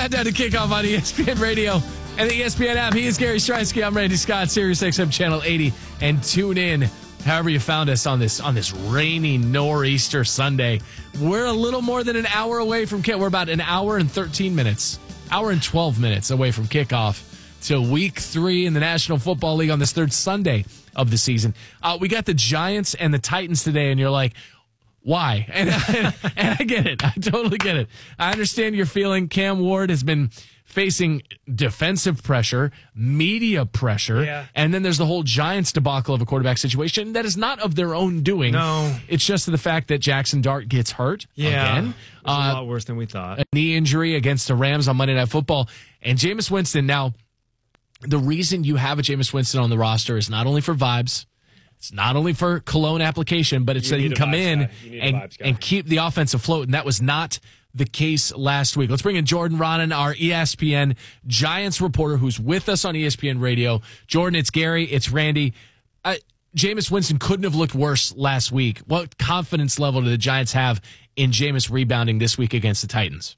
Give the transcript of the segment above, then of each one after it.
Countdown to kickoff on ESPN Radio and the ESPN app. He is Gary Strinsky. I'm Randy Scott, Sirius XM Channel 80. And tune in however you found us on this rainy nor'easter Sunday. We're a little more than an hour away from kickoff. We're about an hour and 13 minutes, hour and 12 minutes away from kickoff to week 3 in the National Football League on this third Sunday of the season. We got the Giants and the Titans today, and you're like, why? And I get it. I totally get it. I understand your feeling. Cam Ward has been facing defensive pressure, media pressure, and then there's the whole Giants debacle of a quarterback situation that is not of their own doing. No. It's just the fact that Jackson Dart gets hurt again. It was a lot worse than we thought. A knee injury against the Rams on Monday Night Football. And Jameis Winston, now, the reason you have a Jameis Winston on the roster is not only for vibes, it's not only for cologne application, but it's that he can come in and keep the offense afloat, and that was not the case last week. Let's bring in Jordan Raanan, our ESPN Giants reporter, who's with us on ESPN Radio. Jordan, it's Gary, it's Randy. Jameis Winston couldn't have looked worse last week. What confidence level do the Giants have in Jameis rebounding this week against the Titans?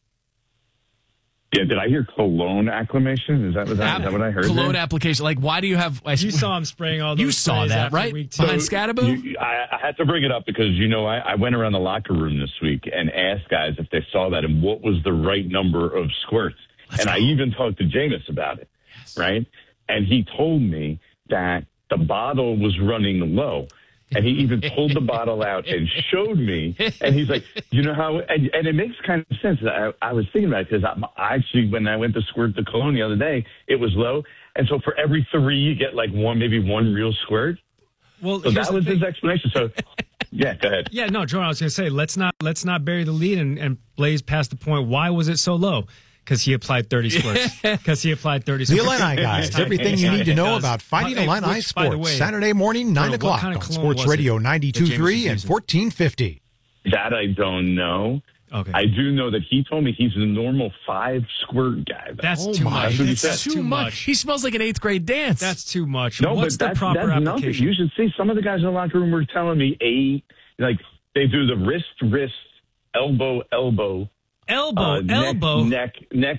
Yeah, did I hear cologne acclamation? Is that what I heard? Cologne there? application. Like, why do you have... You saw him spraying all those You saw that, right? Behind Scadaboo? I had to bring it up because, I went around the locker room this week and asked guys if they saw that and what was the right number of squirts. I even talked to Jameis about it, right? And he told me that the bottle was running low. And he even pulled the bottle out and showed me. And he's like, you know how, and it makes kind of sense. I was thinking about it because I actually, when I went to squirt the cologne the other day, it was low. And so for every 3, you get like maybe one real squirt. Well, so that was his explanation. So, yeah, go ahead. Yeah, no, Jordan, I was going to say, let's not bury the lead and blaze past the point. Why was it so low? Because he applied 30 squirts. The Illini guys. Everything you need to know about Fighting Illini sports. Saturday morning, 9 o'clock on Sports Radio 92.3 and 1450. That I don't know. Okay. I do know that he told me he's a normal 5-squirt guy. That's too much. That's too much. He smells like an 8th grade dance. That's too much. No, What's but the proper application? Nothing. You should see some of the guys in the locker room were telling me 8. Like, they do the wrist, elbow. Elbow. Neck,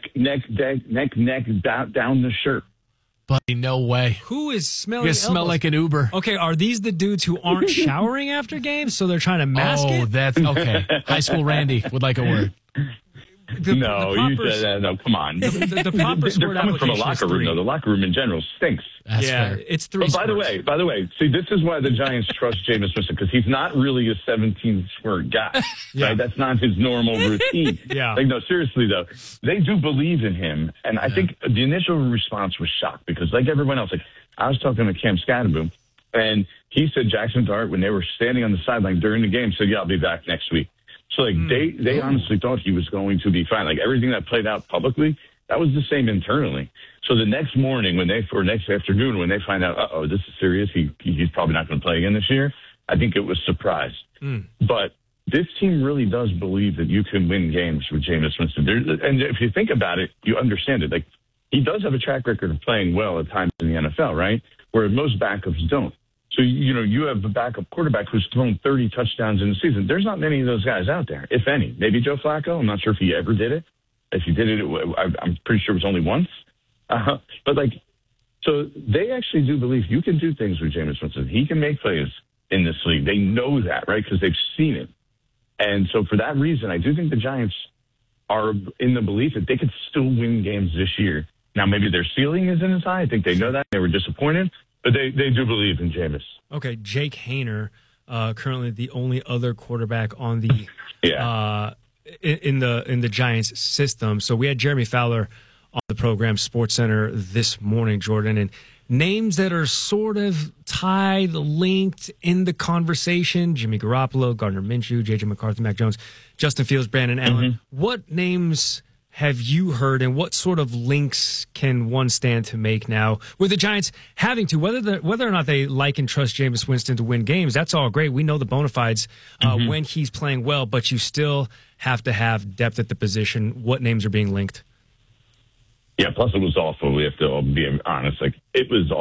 down the shirt. Buddy, no way. Who is smelling You smell like an Uber. Okay, are these the dudes who aren't showering after games, so they're trying to mask it? Oh, that's okay. High school Randy would like a word. You said that. No, come on. The proper squirt They're coming from a locker room, though. The locker room in general stinks. That's fair. It's 3 By the way, see, this is why the Giants trust Jameis Winston, because he's not really a 17-squirt guy. Right? That's not his normal routine. Like, no, seriously, though, they do believe in him. And I think the initial response was shock because, like everyone else, like I was talking to Cam Scadaboo, and he said Jackson Dart, when they were standing on the sideline during the game, said, yeah, I'll be back next week. So, like, they honestly thought he was going to be fine. Like, everything that played out publicly, that was the same internally. So the next morning next afternoon when they find out, this is serious, he's probably not going to play again this year, I think it was surprise. But this team really does believe that you can win games with Jameis Winston. And if you think about it, you understand it. Like, he does have a track record of playing well at times in the NFL, right? Where most backups don't. So, you have a backup quarterback who's thrown 30 touchdowns in the season. There's not many of those guys out there, if any. Maybe Joe Flacco. I'm not sure if he ever did it. If he did it, I'm pretty sure it was only once. But, so they actually do believe you can do things with Jameis Winston. He can make plays in this league. They know that, right, because they've seen it. And so for that reason, I do think the Giants are in the belief that they could still win games this year. Now, maybe their ceiling isn't as high. I think they know that. They were disappointed. But they do believe in Jameis. Okay, Jake Haener, currently the only other quarterback on the in the Giants system. So we had Jeremy Fowler on the program SportsCenter this morning, Jordan, and names that are sort of tied, linked in the conversation: Jimmy Garoppolo, Gardner Minshew, J.J. McCarthy, Mac Jones, Justin Fields, Brandon Allen. What names have you heard, and what sort of links can one stand to make now with the Giants having to, whether or not they like and trust Jameis Winston to win games? That's all great. We know the bona fides when he's playing well, but you still have to have depth at the position. What names are being linked? Yeah, plus it was awful. We have to be honest. Like, it was